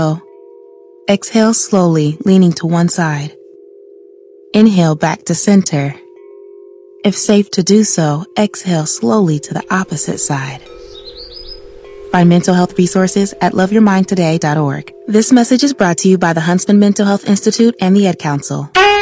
Exhale slowly, leaning to one side. Inhale back to center. If safe to do so, exhale slowly to the opposite side. Find mental health resources at loveyourmindtoday.org. This message is brought to you by the Huntsman Mental Health Institute and the Ad Council.